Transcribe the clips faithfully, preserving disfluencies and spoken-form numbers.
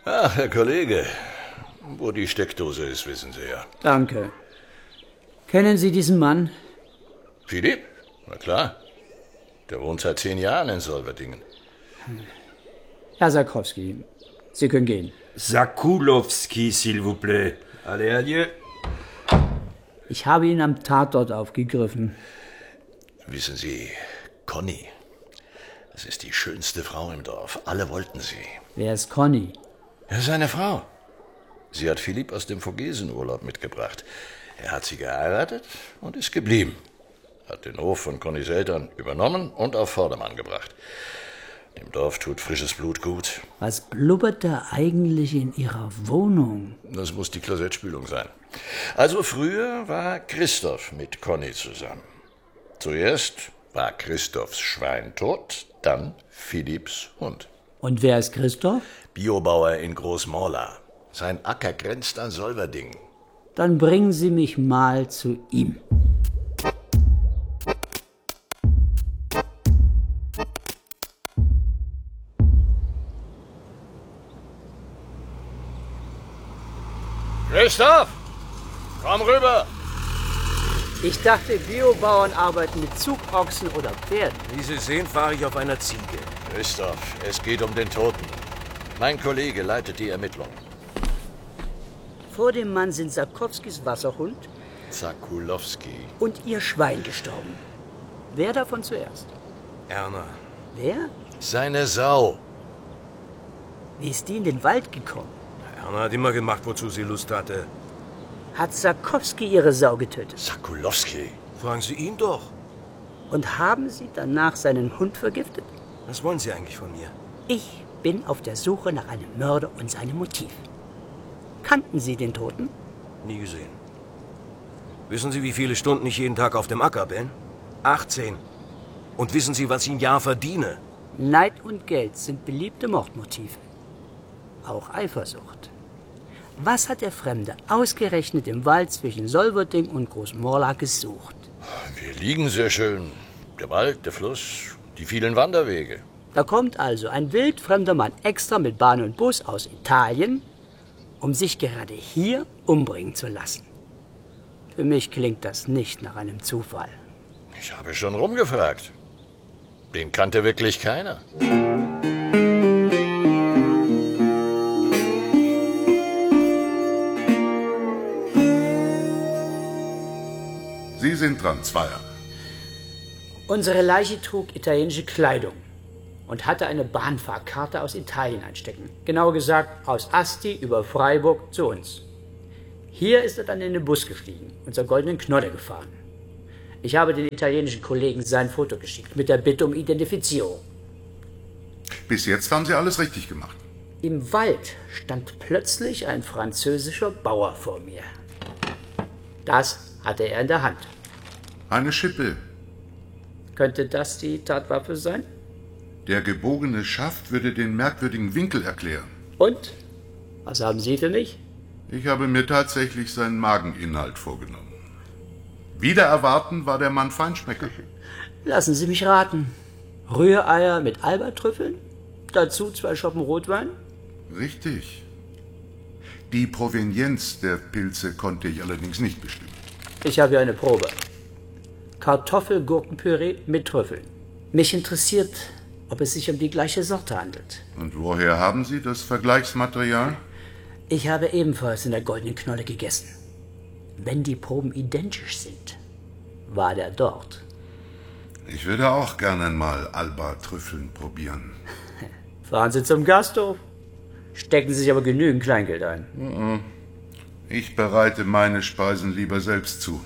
Ach, Herr Kollege, wo die Steckdose ist, wissen Sie ja. Danke. Kennen Sie diesen Mann? Philipp? Na klar. Der wohnt seit zehn Jahren in Solverdingen. Herr Sarkowski, Sie können gehen. Sakulowski, s'il vous plaît. Allez, adieu. Ich habe ihn am Tatort aufgegriffen. Wissen Sie, Conny, das ist die schönste Frau im Dorf. Alle wollten sie. Wer ist Conny? Ja, seine Frau. Sie hat Philipp aus dem Vogesenurlaub mitgebracht. Er hat sie geheiratet und ist geblieben. Hat den Hof von Connys Eltern übernommen und auf Vordermann gebracht. Dem Dorf tut frisches Blut gut. Was blubbert da eigentlich in Ihrer Wohnung? Das muss die Klosettspülung sein. Also früher war Christoph mit Conny zusammen. Zuerst war Christophs Schwein tot, dann Philipps Hund. Und wer ist Christoph? Biobauer in Großmorla. Sein Acker grenzt an Solverdingen. Dann bringen Sie mich mal zu ihm. Christoph, komm rüber. Ich dachte, Biobauern arbeiten mit Zugochsen oder Pferden. Wie Sie sehen, fahre ich auf einer Ziege. Christoph, es geht um den Toten. Mein Kollege leitet die Ermittlungen. Vor dem Mann sind Sarkowskis Wasserhund Sakulowski. und ihr Schwein gestorben. Wer davon zuerst? Erna. Wer? Seine Sau. Wie ist die in den Wald gekommen? Erna hat immer gemacht, wozu sie Lust hatte. Hat Sarkowski ihre Sau getötet? Sakulowski. Fragen Sie ihn doch. Und haben Sie danach seinen Hund vergiftet? Was wollen Sie eigentlich von mir? Ich bin auf der Suche nach einem Mörder und seinem Motiv. Kannten Sie den Toten? Nie gesehen. Wissen Sie, wie viele Stunden ich jeden Tag auf dem Acker bin? achtzehn. Und wissen Sie, was ich im Jahr verdiene? Neid und Geld sind beliebte Mordmotive. Auch Eifersucht. Was hat der Fremde ausgerechnet im Wald zwischen Solverding und Großmorla gesucht? Wir liegen sehr schön. Der Wald, der Fluss, die vielen Wanderwege. Da kommt also ein wildfremder Mann extra mit Bahn und Bus aus Italien, um sich gerade hier umbringen zu lassen. Für mich klingt das nicht nach einem Zufall. Ich habe schon rumgefragt. Den kannte wirklich keiner. Sie sind dran, Zweier. Unsere Leiche trug italienische Kleidung und hatte eine Bahnfahrkarte aus Italien einstecken. Genauer gesagt aus Asti über Freiburg zu uns. Hier ist er dann in den Bus gestiegen und zur Goldenen Knolle gefahren. Ich habe den italienischen Kollegen sein Foto geschickt mit der Bitte um Identifizierung. Bis jetzt haben Sie alles richtig gemacht. Im Wald stand plötzlich ein französischer Bauer vor mir. Das hatte er in der Hand. Eine Schippe. Könnte das die Tatwaffe sein? Der gebogene Schaft würde den merkwürdigen Winkel erklären. Und? Was haben Sie für mich? Ich habe mir tatsächlich seinen Mageninhalt vorgenommen. Wider Erwarten war der Mann Feinschmecker. Lassen Sie mich raten. Rühreier mit Albatrüffeln? Dazu zwei Schoppen Rotwein? Richtig. Die Provenienz der Pilze konnte ich allerdings nicht bestimmen. Ich habe hier eine Probe. Kartoffelgurkenpüree mit Trüffeln. Mich interessiert, ob es sich um die gleiche Sorte handelt. Und woher haben Sie das Vergleichsmaterial? Ich habe ebenfalls in der Goldenen Knolle gegessen. Wenn die Proben identisch sind, war der dort. Ich würde auch gerne mal Alba-Trüffeln probieren. Fahren Sie zum Gasthof. Stecken Sie sich aber genügend Kleingeld ein. Ich bereite meine Speisen lieber selbst zu.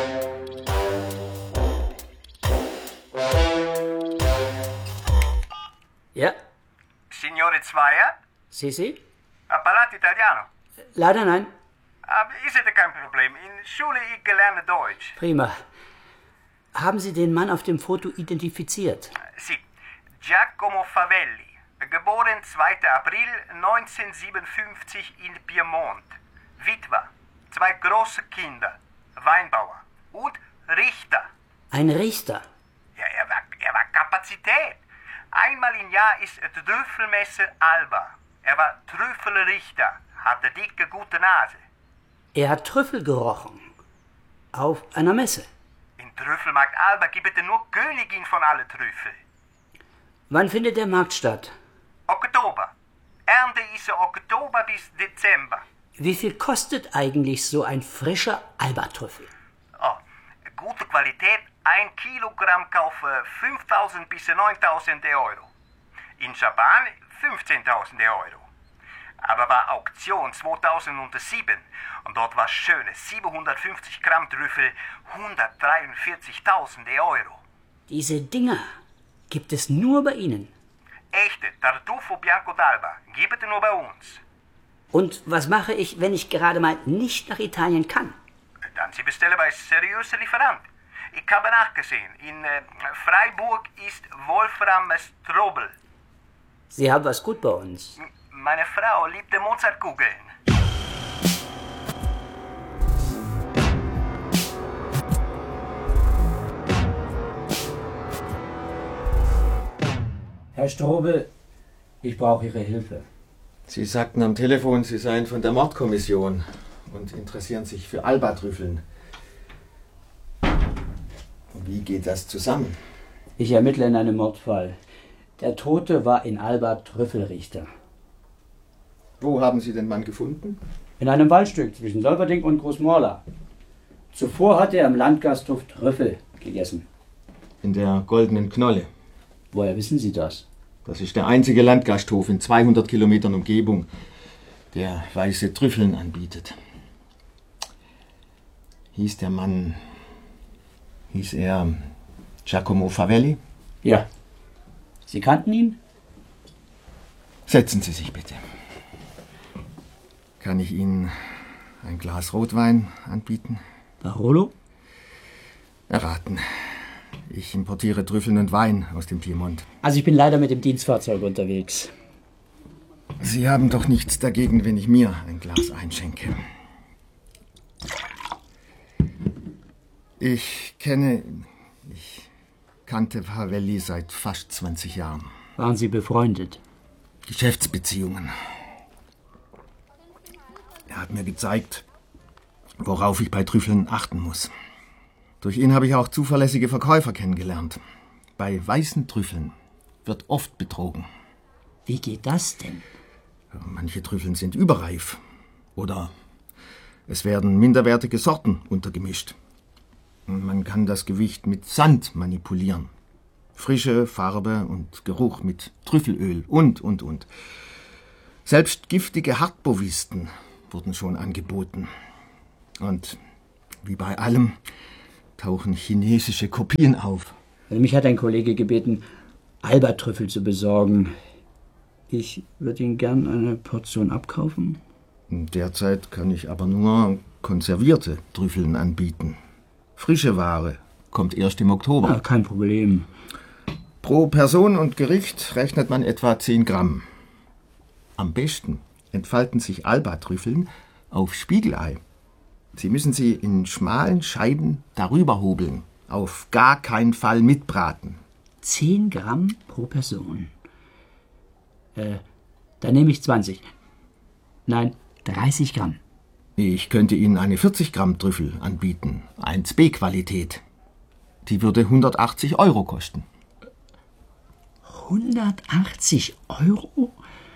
Ja, Signore Zweier? Sie, Sie? Ha parlato italiano? Leider nein. Ah, ist das kein Problem. In Schule ich gelerne Deutsch. Prima. Haben Sie den Mann auf dem Foto identifiziert? Sì, Giacomo Favelli, geboren zweiter April neunzehnhundertsiebenundfünfzig in Piemont. Witwer, zwei große Kinder, Weinbauer und Richter. Ein Richter. Ja, er war, er war Kapazität. Einmal im Jahr ist die Trüffelmesse Alba. Er war Trüffelrichter, hatte dicke, gute Nase. Er hat Trüffel gerochen. Auf einer Messe. In Trüffelmarkt Alba gibt es nur Königin von alle Trüffel. Wann findet der Markt statt? Oktober. Ernte ist Oktober bis Dezember. Wie viel kostet eigentlich so ein frischer Alba-Trüffel? Oh, gute Qualität, ein Kilogramm kaufe fünftausend bis neuntausend Euro. In Japan fünfzehntausend Euro. Aber war Auktion zweitausendsieben und dort war schöne siebenhundertfünfzig Gramm Trüffel, hundertdreiundvierzigtausend Euro. Diese Dinger gibt es nur bei Ihnen. Echte Tartufo Bianco d'Alba, gibt es nur bei uns. Und was mache ich, wenn ich gerade mal nicht nach Italien kann? Dann Sie bestellen bei seriösen Lieferant. Ich habe nachgesehen, in äh, Freiburg ist Wolfram Strobel. Sie haben was gut bei uns. M- Meine Frau liebte Mozartkugeln. Herr Strobel, ich brauche Ihre Hilfe. Sie sagten am Telefon, Sie seien von der Mordkommission und interessieren sich für Alba-Trüffeln. Wie geht das zusammen? Ich ermittle in einem Mordfall. Der Tote war in Alba Trüffelrichter. Wo haben Sie den Mann gefunden? In einem Waldstück zwischen Solverding und Großmorla. Zuvor hatte er im Landgasthof Trüffel gegessen. In der Goldenen Knolle. Woher wissen Sie das? Das ist der einzige Landgasthof in zweihundert Kilometern Umgebung, der weiße Trüffeln anbietet. Hieß der Mann... Hieß er Giacomo Favelli? Ja. Sie kannten ihn? Setzen Sie sich bitte. Kann ich Ihnen ein Glas Rotwein anbieten? Barolo? Erraten. Ich importiere Trüffeln und Wein aus dem Piemont. Also ich bin leider mit dem Dienstfahrzeug unterwegs. Sie haben doch nichts dagegen, wenn ich mir ein Glas einschenke. Ich kenne... Ich kannte Favelli seit fast zwanzig Jahren. Waren Sie befreundet? Geschäftsbeziehungen. Er hat mir gezeigt, worauf ich bei Trüffeln achten muss. Durch ihn habe ich auch zuverlässige Verkäufer kennengelernt. Bei weißen Trüffeln wird oft betrogen. Wie geht das denn? Manche Trüffeln sind überreif. Oder es werden minderwertige Sorten untergemischt. Man kann das Gewicht mit Sand manipulieren. Frische Farbe und Geruch mit Trüffelöl und, und, und. Selbst giftige Hartbovisten wurden schon angeboten. Und wie bei allem tauchen chinesische Kopien auf. Also mich hat ein Kollege gebeten, Alba-Trüffel zu besorgen. Ich würde Ihnen gern eine Portion abkaufen. Derzeit kann ich aber nur konservierte Trüffeln anbieten. Frische Ware kommt erst im Oktober. Ja, kein Problem. Pro Person und Gericht rechnet man etwa zehn Gramm. Am besten entfalten sich Alba-Trüffeln auf Spiegelei. Sie müssen sie in schmalen Scheiben darüber hobeln. Auf gar keinen Fall mitbraten. Zehn Gramm pro Person. Äh, dann nehme ich zwanzig. Nein, dreißig Gramm. Ich könnte Ihnen eine vierzig Gramm Trüffel anbieten. eins B Qualität. Die würde hundertachtzig Euro kosten. hundertachtzig Euro?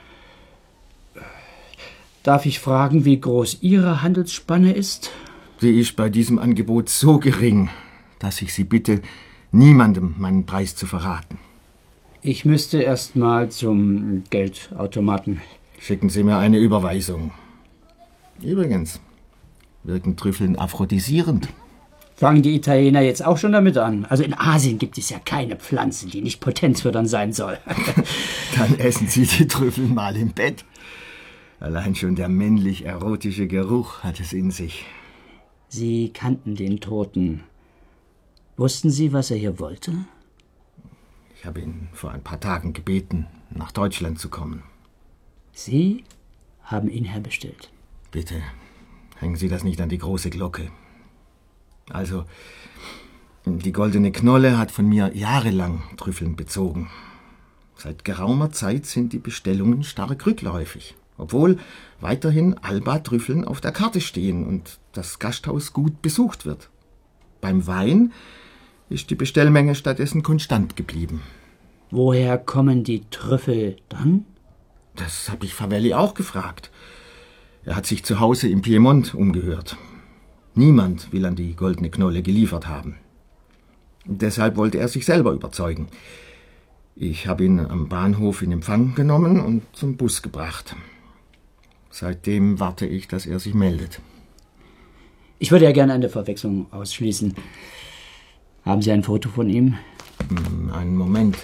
Darf ich fragen, wie groß Ihre Handelsspanne ist? Sie ist bei diesem Angebot so gering, dass ich Sie bitte, niemandem meinen Preis zu verraten. Ich müsste erst mal zum Geldautomaten. Schicken Sie mir eine Überweisung. Übrigens, wirken Trüffeln aphrodisierend. Fangen die Italiener jetzt auch schon damit an? Also in Asien gibt es ja keine Pflanze, die nicht potenzfördernd sein soll. Dann essen Sie die Trüffel mal im Bett. Allein schon der männlich-erotische Geruch hat es in sich. Sie kannten den Toten. Wussten Sie, was er hier wollte? Ich habe ihn vor ein paar Tagen gebeten, nach Deutschland zu kommen. Sie haben ihn herbestellt. Bitte, hängen Sie das nicht an die große Glocke. Also, die Goldene Knolle hat von mir jahrelang Trüffeln bezogen. Seit geraumer Zeit sind die Bestellungen stark rückläufig, obwohl weiterhin Alba-Trüffeln auf der Karte stehen und das Gasthaus gut besucht wird. Beim Wein ist die Bestellmenge stattdessen konstant geblieben. Woher kommen die Trüffel dann? Das habe ich Favelli auch gefragt. Er hat sich zu Hause im Piemont umgehört. Niemand will an die Goldene Knolle geliefert haben. Deshalb wollte er sich selber überzeugen. Ich habe ihn am Bahnhof in Empfang genommen und zum Bus gebracht. Seitdem warte ich, dass er sich meldet. Ich würde ja gerne eine Verwechslung ausschließen. Haben Sie ein Foto von ihm? Einen Moment.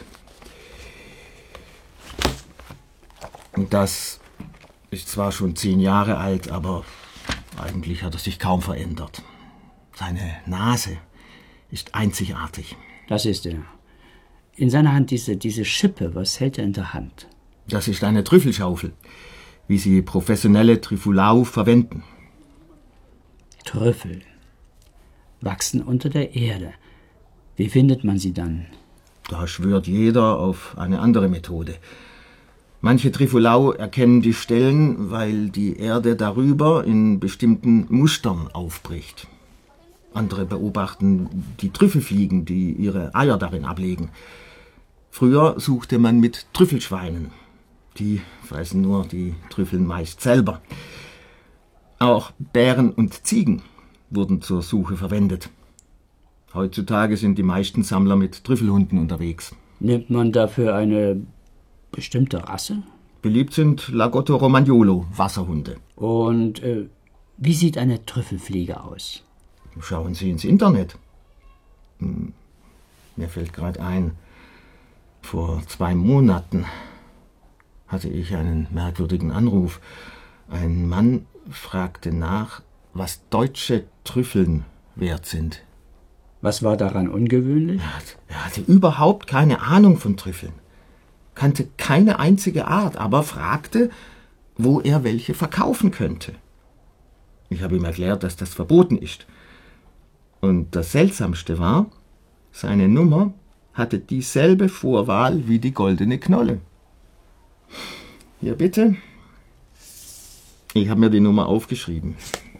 Das ist zwar schon zehn Jahre alt, aber eigentlich hat er sich kaum verändert. Seine Nase ist einzigartig. Das ist er. In seiner Hand diese, diese Schippe, was hält er in der Hand? Das ist eine Trüffelschaufel, wie sie professionelle Trüffelau verwenden. Trüffel wachsen unter der Erde. Wie findet man sie dann? Da schwört jeder auf eine andere Methode. Manche Trüffelau erkennen die Stellen, weil die Erde darüber in bestimmten Mustern aufbricht. Andere beobachten die Trüffelfliegen, die ihre Eier darin ablegen. Früher suchte man mit Trüffelschweinen. Die fressen nur die Trüffeln meist selber. Auch Bären und Ziegen wurden zur Suche verwendet. Heutzutage sind die meisten Sammler mit Trüffelhunden unterwegs. Nimmt man dafür eine bestimmte Rasse? Beliebt sind Lagotto Romagnolo, Wasserhunde. Und äh, wie sieht eine Trüffelfliege aus? Schauen Sie ins Internet. Hm, mir fällt gerade ein, vor zwei Monaten hatte ich einen merkwürdigen Anruf. Ein Mann fragte nach, was deutsche Trüffeln wert sind. Was war daran ungewöhnlich? Er, hat, er hatte überhaupt keine Ahnung von Trüffeln, kannte keine einzige Art, aber fragte, wo er welche verkaufen könnte. Ich habe ihm erklärt, dass das verboten ist. Und das Seltsamste war, seine Nummer hatte dieselbe Vorwahl wie die Goldene Knolle. Hier bitte. Ich habe mir die Nummer aufgeschrieben.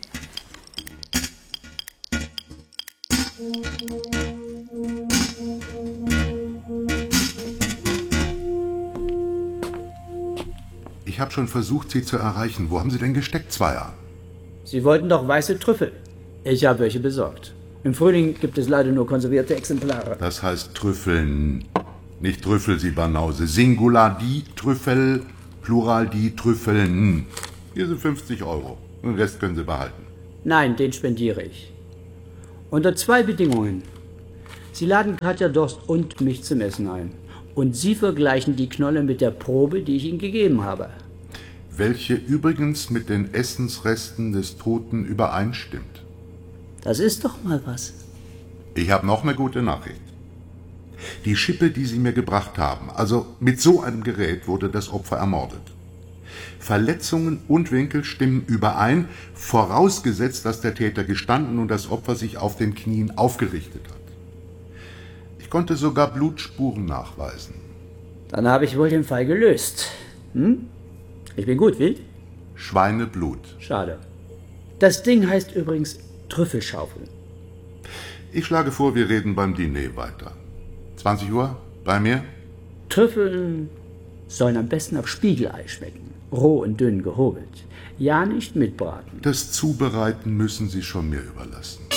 Ich habe schon versucht, Sie zu erreichen. Wo haben Sie denn gesteckt, Zweier? Sie wollten doch weiße Trüffel. Ich habe welche besorgt. Im Frühling gibt es leider nur konservierte Exemplare. Das heißt Trüffeln, nicht Trüffel, Sie Banause. Singular die Trüffel, Plural die Trüffeln. Hier sind fünfzig Euro. Den Rest können Sie behalten. Nein, den spendiere ich. Unter zwei Bedingungen. Sie laden Katja Dorst und mich zum Essen ein. Und Sie vergleichen die Knolle mit der Probe, die ich Ihnen gegeben habe. Welche übrigens mit den Essensresten des Toten übereinstimmt. Das ist doch mal was. Ich habe noch eine gute Nachricht. Die Schippe, die Sie mir gebracht haben, also mit so einem Gerät wurde das Opfer ermordet. Verletzungen und Winkel stimmen überein, vorausgesetzt, dass der Täter gestanden und das Opfer sich auf den Knien aufgerichtet hat. Ich konnte sogar Blutspuren nachweisen. Dann habe ich wohl den Fall gelöst. Hm? Ich bin gut, wild? Schweineblut. Schade. Das Ding heißt übrigens Trüffelschaufel. Ich schlage vor, wir reden beim Diner weiter. zwanzig Uhr? Bei mir? Trüffel sollen am besten auf Spiegelei schmecken. Roh und dünn gehobelt. Ja, nicht mitbraten. Das Zubereiten müssen Sie schon mir überlassen.